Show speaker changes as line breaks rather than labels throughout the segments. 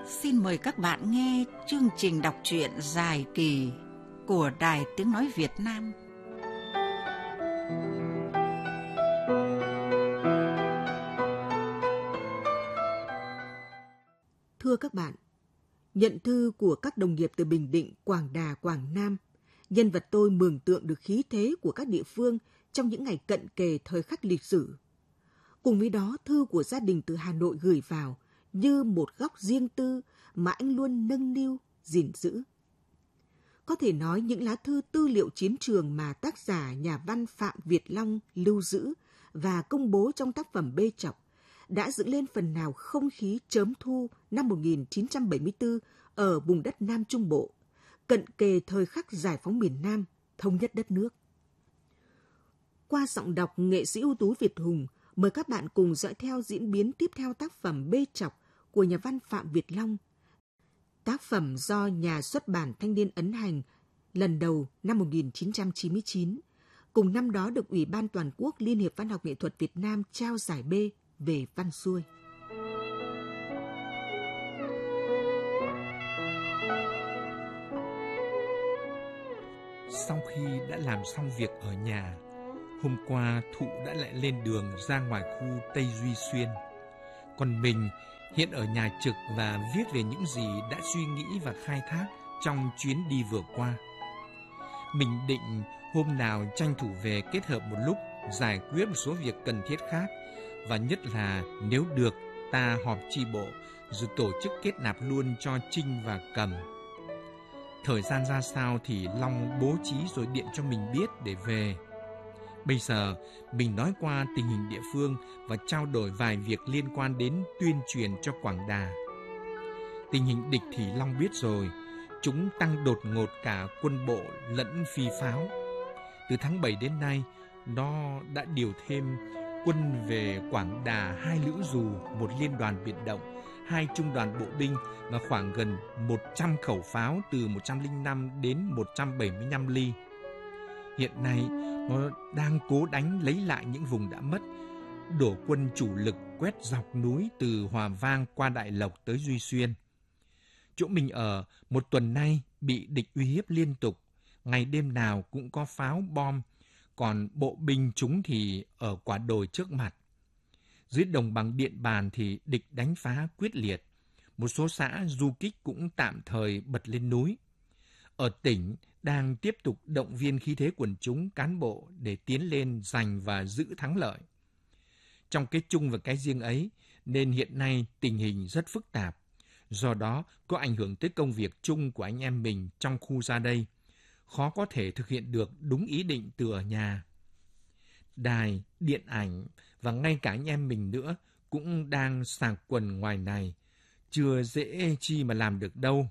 Xin mời các bạn nghe chương trình đọc truyện dài kỳ của Đài Tiếng Nói Việt Nam.
Thưa các bạn, nhận thư của các đồng nghiệp từ Bình Định, Quảng Đà, Quảng Nam, nhân vật tôi mường tượng được khí thế của các địa phương trong những ngày cận kề thời khắc lịch sử. Cùng với đó, thư của gia đình từ Hà Nội gửi vào như một góc riêng tư mà anh luôn nâng niu, gìn giữ. Có thể nói những lá thư tư liệu chiến trường mà tác giả nhà văn Phạm Việt Long lưu giữ và công bố trong tác phẩm Bê Chọc đã dựng lên phần nào không khí chớm thu năm 1974 ở vùng đất Nam Trung Bộ, cận kề thời khắc giải phóng miền Nam, thống nhất đất nước. Qua giọng đọc nghệ sĩ ưu tú Việt Hùng, mời các bạn cùng dõi theo diễn biến tiếp theo tác phẩm Bê Chọc của nhà văn Phạm Việt Long. Tác phẩm do nhà xuất bản Thanh niên ấn hành lần đầu năm 1999, cùng năm đó được Ủy ban Toàn quốc Liên hiệp Văn học Nghệ thuật Việt Nam trao giải B về văn xuôi.
Sau khi đã làm xong việc ở nhà, hôm qua Thụ đã lại lên đường ra ngoài khu Tây Duy Xuyên. Còn mình hiện ở nhà trực và viết về những gì đã suy nghĩ và khai thác trong chuyến đi vừa qua. Mình định hôm nào tranh thủ về kết hợp một lúc giải quyết một số việc cần thiết khác, và nhất là nếu được ta họp chi bộ rồi tổ chức kết nạp luôn cho Trinh và Cầm. Thời gian ra sao thì Long bố trí rồi điện cho mình biết để về. Bây giờ mình nói qua tình hình địa phương và trao đổi vài việc liên quan đến tuyên truyền cho Quảng Đà. Tình hình địch thì Long biết rồi, chúng tăng đột ngột cả quân bộ lẫn phi pháo. Từ tháng 7 đến nay, nó đã điều thêm quân về Quảng Đà 2 lữ dù, 1 liên đoàn biệt động, 2 trung đoàn bộ binh và khoảng gần 100 khẩu pháo từ 105 đến 175 ly. Hiện nay, nó đang cố đánh lấy lại những vùng đã mất, đổ quân chủ lực quét dọc núi từ Hòa Vang qua Đại Lộc tới Duy Xuyên. Chỗ mình ở một tuần nay bị địch uy hiếp liên tục, ngày đêm nào cũng có pháo bom, còn bộ binh chúng thì ở quả đồi trước mặt. Dưới đồng bằng Điện Bàn thì địch đánh phá quyết liệt, một số xã du kích cũng tạm thời bật lên núi. Ở tỉnh đang tiếp tục động viên khí thế quần chúng cán bộ để tiến lên giành và giữ thắng lợi. Trong cái chung và cái riêng ấy nên hiện nay tình hình rất phức tạp, do đó có ảnh hưởng tới công việc chung của anh em mình trong khu ra đây, khó có thể thực hiện được đúng ý định từ ở nhà. Đài, điện ảnh và ngay cả anh em mình nữa cũng đang sạc quần ngoài này, chưa dễ chi mà làm được đâu.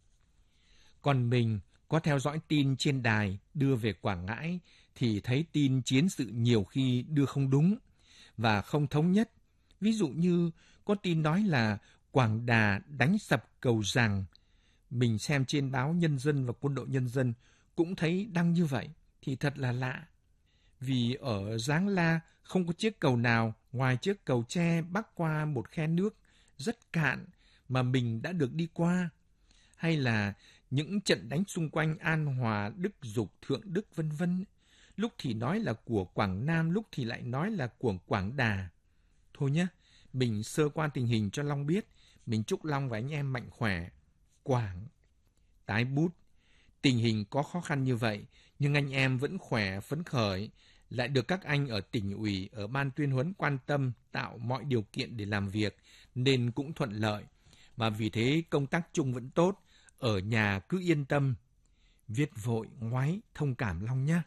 Còn mình có theo dõi tin trên đài đưa về Quảng Ngãi thì thấy tin chiến sự nhiều khi đưa không đúng và không thống nhất. Ví dụ như có tin nói là Quảng Đà đánh sập cầu Giàng. Mình xem trên báo Nhân dân và Quân đội Nhân dân cũng thấy đăng như vậy, thì thật là lạ. Vì ở Giáng La không có chiếc cầu nào ngoài chiếc cầu tre bắc qua một khe nước rất cạn mà mình đã được đi qua. Hay là những trận đánh xung quanh An Hòa, Đức Dục, Thượng Đức vân vân, lúc thì nói là của Quảng Nam, lúc thì lại nói là của Quảng Đà. Thôi nhé, mình sơ qua tình hình cho Long biết, mình chúc Long và anh em mạnh khỏe. Quảng. Tái bút. Tình hình có khó khăn như vậy, nhưng anh em vẫn khỏe, phấn khởi, lại được các anh ở tỉnh ủy, ở ban tuyên huấn quan tâm, tạo mọi điều kiện để làm việc, nên cũng thuận lợi. Và vì thế công tác chung vẫn tốt, ở nhà cứ yên tâm. Viết vội, ngoáy, thông cảm Long nhé.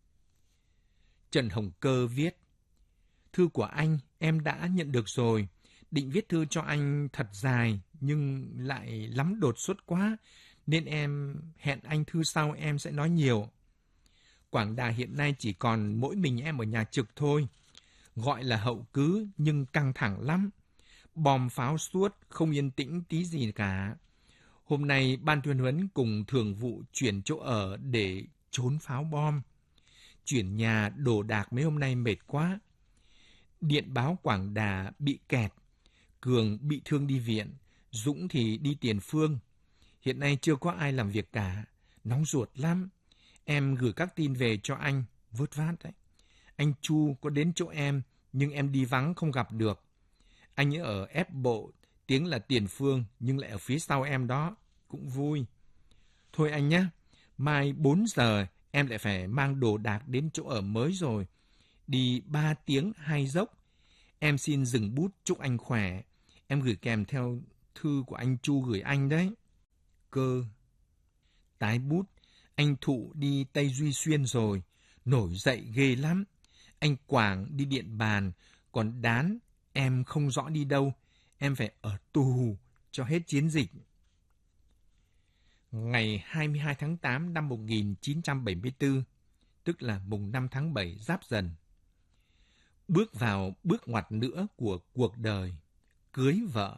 Trần Hồng Cơ viết: Thư của anh em đã nhận được rồi, định viết thư cho anh thật dài nhưng lại lắm đột xuất quá, nên em hẹn anh thư sau em sẽ nói nhiều. Quảng Đà hiện nay chỉ còn mỗi mình em ở nhà trực thôi. Gọi là hậu cứ nhưng căng thẳng lắm. Bom pháo suốt, không yên tĩnh tí gì cả. Hôm nay ban tuyên huấn cùng thường vụ chuyển chỗ ở để trốn pháo bom. Chuyển nhà đồ đạc mấy hôm nay mệt quá. Điện báo Quảng Đà bị kẹt. Cường bị thương đi viện. Dũng thì đi Tiền Phương. Hiện nay chưa có ai làm việc cả. Nóng ruột lắm. Em gửi các tin về cho anh. Vớt vát đấy. Anh Chu có đến chỗ em, nhưng em đi vắng không gặp được. Anh ấy ở ép bộ, tiếng là Tiền Phương, nhưng lại ở phía sau em đó. Cũng vui. Thôi anh nhé. Mai 4 giờ em lại phải mang đồ đạc đến chỗ ở mới rồi. Đi 3 tiếng 2 dốc. Em xin dừng bút chúc anh khỏe. Em gửi kèm theo thư của anh Chu gửi anh đấy. Cơ. Tái bút. Anh Thụ đi Tây Duy Xuyên rồi. Nổi dậy ghê lắm. Anh Quảng đi Điện Bàn. Còn Đán, em không rõ đi đâu. Em phải ở tù cho hết chiến dịch. Ngày 22 tháng 8 năm 1974, tức là mùng 5 tháng 7 Giáp Dần. Bước vào bước ngoặt nữa của cuộc đời, cưới vợ.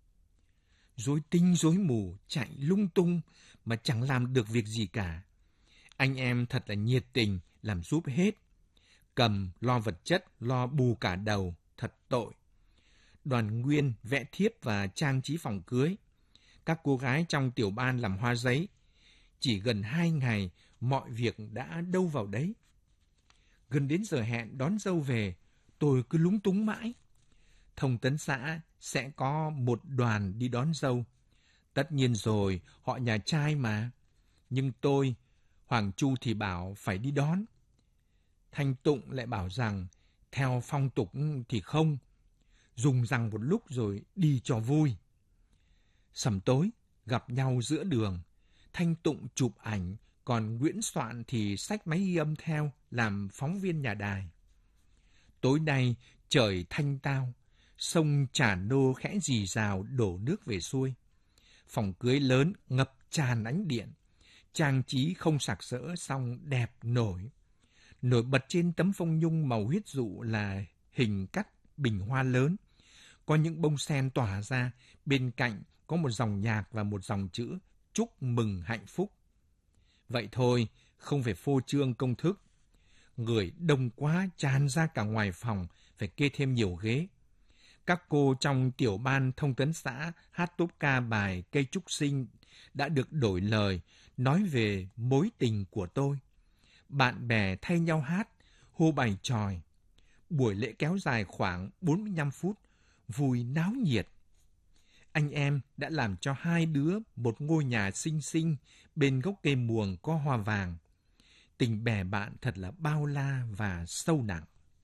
Rối tinh rối mù, chạy lung tung mà chẳng làm được việc gì cả. Anh em thật là nhiệt tình, làm giúp hết. Cầm, lo vật chất, lo bù cả đầu, thật tội. Đoàn Nguyên vẽ thiếp và trang trí phòng cưới. Các cô gái trong tiểu ban làm hoa giấy. Chỉ gần 2 ngày, mọi việc đã đâu vào đấy. Gần đến giờ hẹn đón dâu về, tôi cứ lúng túng mãi. Thông tấn xã sẽ có một đoàn đi đón dâu. Tất nhiên rồi, họ nhà trai mà. Nhưng tôi, Hoàng Chu thì bảo phải đi đón. Thanh Tụng lại bảo rằng, theo phong tục thì không. Dùng rằng một lúc rồi đi cho vui. Sầm tối, gặp nhau giữa đường. Thanh Tụng chụp ảnh, còn Nguyễn Soạn thì xách máy ghi âm theo, làm phóng viên nhà đài. Tối nay, trời thanh tao, sông Trà Nô khẽ rì rào đổ nước về xuôi. Phòng cưới lớn ngập tràn ánh điện, trang trí không sặc sỡ song đẹp nổi. Nổi bật trên tấm phông nhung màu huyết dụ là hình cắt bình hoa lớn. Có những bông sen tỏa ra, bên cạnh có một dòng nhạc và một dòng chữ chúc mừng hạnh phúc. Vậy thôi, không phải phô trương công thức. Người đông quá tràn ra cả ngoài phòng, phải kê thêm nhiều ghế. Các cô trong tiểu ban thông tấn xã hát tốp ca bài Cây Trúc Sinh đã được đổi lời, nói về mối tình của tôi. Bạn bè thay nhau hát, hô bài chòi. Buổi lễ kéo dài khoảng 45 phút, vui náo nhiệt. Anh em đã làm cho hai đứa một ngôi nhà xinh xinh bên gốc cây muồng có hoa vàng. Tình bè bạn thật là bao la và sâu nặng.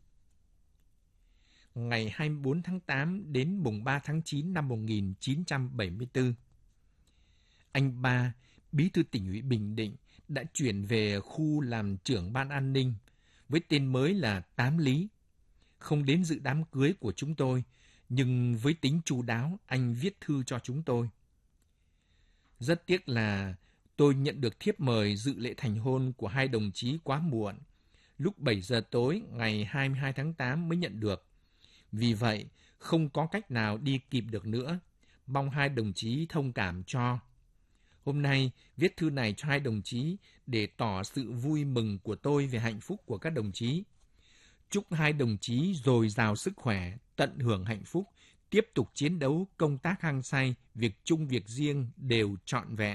Ngày 24 tháng 8 đến mùng 3 tháng 9 năm 1974, anh Ba, bí thư tỉnh ủy Bình Định, đã chuyển về khu làm trưởng ban an ninh với tên mới là Tám Lý. Không đến dự đám cưới của chúng tôi, nhưng với tính chu đáo, anh viết thư cho chúng tôi. Rất tiếc là tôi nhận được thiếp mời dự lễ thành hôn của hai đồng chí quá muộn. Lúc 7 giờ tối ngày 22 tháng 8 mới nhận được. Vì vậy, không có cách nào đi kịp được nữa. Mong hai đồng chí thông cảm cho. Hôm nay, viết thư này cho hai đồng chí để tỏ sự vui mừng của tôi về hạnh phúc của các đồng chí. Chúc hai đồng chí dồi dào sức khỏe, tận hưởng hạnh phúc, tiếp tục chiến đấu, công tác hăng say, việc chung việc riêng đều trọn vẹn.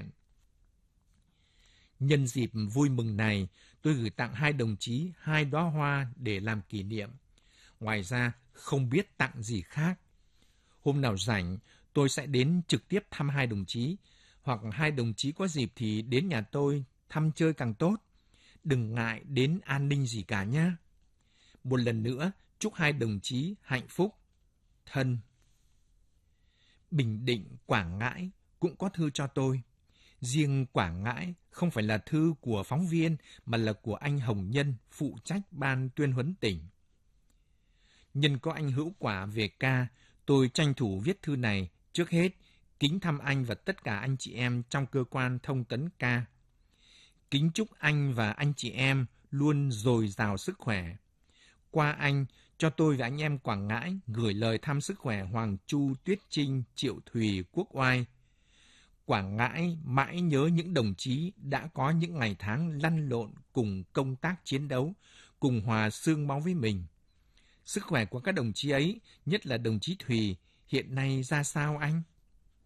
Nhân dịp vui mừng này, tôi gửi tặng hai đồng chí 2 đóa hoa để làm kỷ niệm. Ngoài ra, không biết tặng gì khác. Hôm nào rảnh, tôi sẽ đến trực tiếp thăm hai đồng chí, hoặc hai đồng chí có dịp thì đến nhà tôi thăm chơi càng tốt. Đừng ngại đến an ninh gì cả nhé. Một lần nữa, chúc hai đồng chí hạnh phúc. Thân. Bình Định, Quảng Ngãi cũng có thư cho tôi. Riêng Quảng Ngãi không phải là thư của phóng viên mà là của anh Hồng Nhân, phụ trách ban tuyên huấn tỉnh. Nhân có anh Hữu Quả về ca, tôi tranh thủ viết thư này. Trước hết, kính thăm anh và tất cả anh chị em trong cơ quan thông tấn ca. Kính chúc anh và anh chị em luôn dồi dào sức khỏe. Qua anh, cho tôi và anh em Quảng Ngãi gửi lời thăm sức khỏe Hoàng Chu, Tuyết Trinh, Triệu Thùy, Quốc Oai. Quảng Ngãi mãi nhớ những đồng chí đã có những ngày tháng lăn lộn cùng công tác chiến đấu, cùng hòa xương máu với mình. Sức khỏe của các đồng chí ấy, nhất là đồng chí Thùy, hiện nay ra sao anh?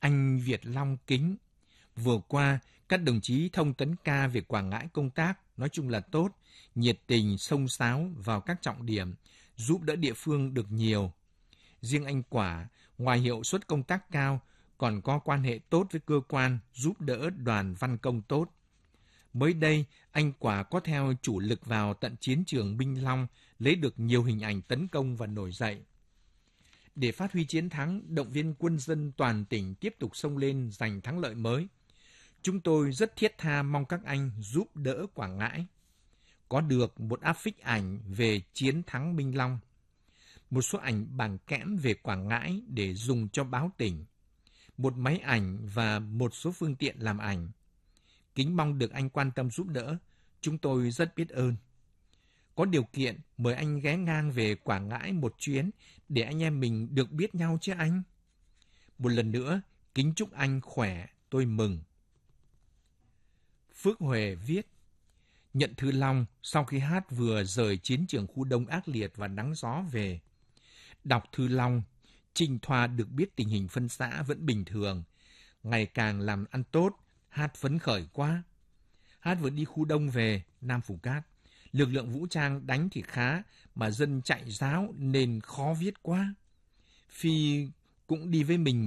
Anh Việt Long kính. Vừa qua, các đồng chí thông tấn ca về Quảng Ngãi công tác nói chung là tốt, nhiệt tình, xông xáo vào các trọng điểm, giúp đỡ địa phương được nhiều. Riêng anh Quả, ngoài hiệu suất công tác cao, còn có quan hệ tốt với cơ quan, giúp đỡ đoàn văn công tốt. Mới đây, anh Quả có theo chủ lực vào tận chiến trường Minh Long, lấy được nhiều hình ảnh tấn công và nổi dậy. Để phát huy chiến thắng, động viên quân dân toàn tỉnh tiếp tục xông lên giành thắng lợi mới. Chúng tôi rất thiết tha mong các anh giúp đỡ Quảng Ngãi. Có được một áp phích ảnh về chiến thắng Minh Long, một số ảnh bằng kẽm về Quảng Ngãi để dùng cho báo tỉnh, một máy ảnh và một số phương tiện làm ảnh. Kính mong được anh quan tâm giúp đỡ, chúng tôi rất biết ơn. Có điều kiện, mời anh ghé ngang về Quảng Ngãi một chuyến để anh em mình được biết nhau chứ anh. Một lần nữa, kính chúc anh khỏe, tôi mừng. Phước Huệ viết, nhận thư Long sau khi Hát vừa rời chiến trường khu Đông ác liệt và nắng gió về. Đọc thư Long, Trinh Thoa được biết tình hình phân xã vẫn bình thường, ngày càng làm ăn tốt, Hát phấn khởi quá. Hát vừa đi khu Đông về, Nam Phù Cát. Lực lượng vũ trang đánh thì khá, mà dân chạy ráo nên khó viết quá. Phi cũng đi với mình